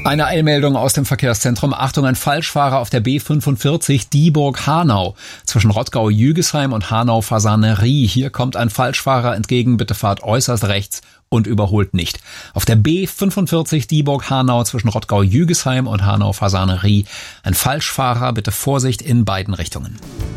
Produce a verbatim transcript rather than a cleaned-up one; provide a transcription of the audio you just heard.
Eine Eilmeldung aus dem Verkehrszentrum. Achtung, ein Falschfahrer auf der B fünfundvierzig Dieburg-Hanau. Zwischen Rottgau-Jügesheim und Hanau-Fasanerie. Hier kommt ein Falschfahrer entgegen. Bitte fahrt äußerst rechts und überholt nicht. Auf der B fünfundvierzig Dieburg-Hanau zwischen Rottgau-Jügesheim und Hanau-Fasanerie. Ein Falschfahrer. Bitte Vorsicht in beiden Richtungen.